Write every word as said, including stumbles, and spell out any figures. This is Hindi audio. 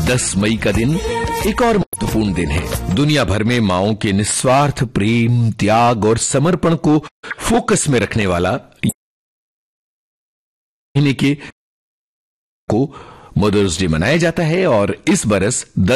दस मई का दिन एक और महत्वपूर्ण दिन है। दुनिया भर में माओं के निस्वार्थ प्रेम, त्याग और समर्पण को फोकस में रखने वाला महीने के को मदर्स डे मनाया जाता है और इस बरस